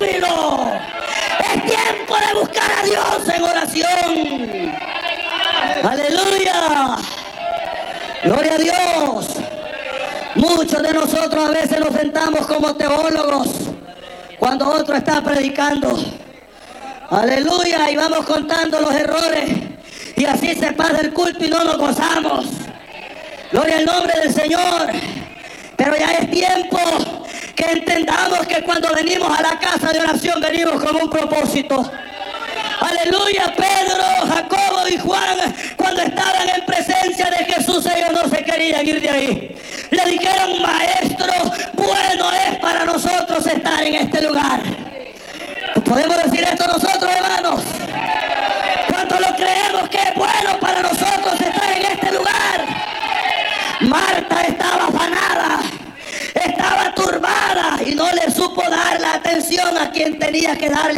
júbilo. Es tiempo de buscar a Dios en oración. Aleluya. Gloria a Dios. Muchos de nosotros a veces nos sentamos como teólogos cuando otro está predicando. Aleluya. Y vamos contando los errores. Y así se pasa el culto y no nos gozamos. Gloria al nombre del Señor. Pero ya es tiempo que entendamos que cuando venimos a la casa de oración venimos con un propósito. Aleluya. Pedro, Jacobo y Juan, cuando estaban en presencia de Jesús, ellos no se querían ir de ahí. Le dijeron: maestro, bueno es para nosotros estar en este lugar. ¿Podemos decir esto nosotros, hermanos? ¿Cuánto lo creemos que es bueno para nosotros estar en este lugar? Marta estaba afanada, estaba turbada y no le supo dar la atención a quien tenía que darle